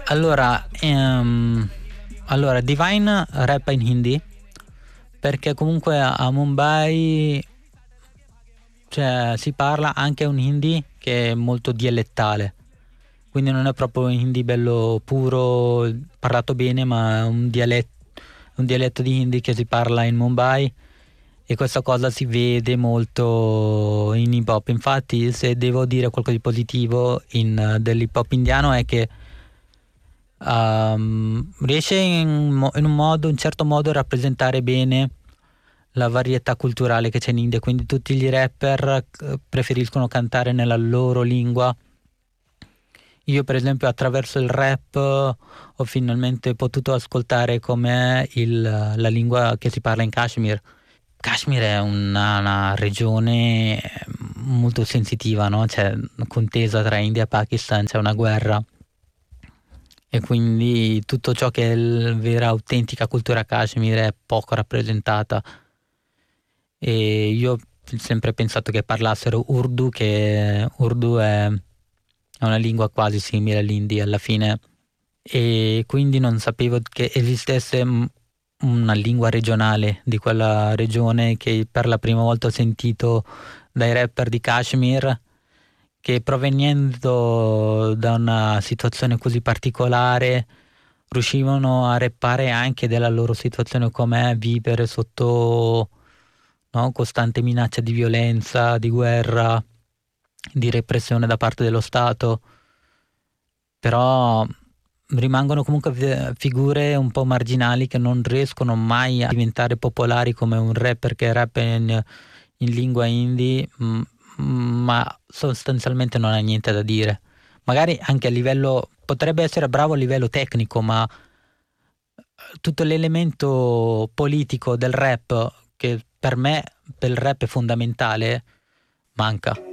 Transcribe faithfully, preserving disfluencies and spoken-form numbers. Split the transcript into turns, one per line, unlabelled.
Allora, ehm, allora Divine rappa in hindi perché comunque a a Mumbai, cioè, si parla anche un hindi che è molto dialettale, quindi non è proprio un hindi bello puro parlato bene, ma è un dialetto un dialetto di hindi che si parla in Mumbai, e questa cosa si vede molto in hip hop. Infatti, se devo dire qualcosa di positivo in, eh, dell'hip hop indiano, è che um, riesce in, mo- in un modo, in certo modo, a rappresentare bene la varietà culturale che c'è in India. Quindi tutti gli rapper eh, preferiscono cantare nella loro lingua. Io per esempio attraverso il rap eh, ho finalmente potuto ascoltare com'è il, la lingua che si parla in Kashmir. Kashmir è una, una regione molto sensitiva, no? C'è una contesa tra India e Pakistan, c'è una guerra, e quindi tutto ciò che è la vera autentica cultura Kashmir è poco rappresentata. E io ho sempre pensato che parlassero Urdu, che Urdu è è una lingua quasi simile all'Indi alla fine, e quindi non sapevo che esistesse mm, una lingua regionale di quella regione, che per la prima volta ho sentito dai rapper di Kashmir, che provenendo da una situazione così particolare riuscivano a rappare anche della loro situazione, com'è vivere sotto, no, costante minaccia di violenza, di guerra, di repressione da parte dello Stato. Però rimangono comunque fi- figure un po' marginali che non riescono mai a diventare popolari come un rapper che rappa in, in lingua indie, m- ma sostanzialmente non ha niente da dire. Magari anche a livello, potrebbe essere bravo a livello tecnico, ma tutto l'elemento politico del rap, che per me, per il rap è fondamentale, manca.